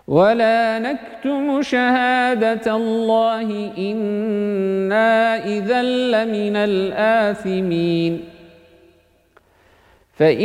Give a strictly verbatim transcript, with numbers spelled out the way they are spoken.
ولا نكتم شهادة الله إنا إذا لمن الآثمين. فإن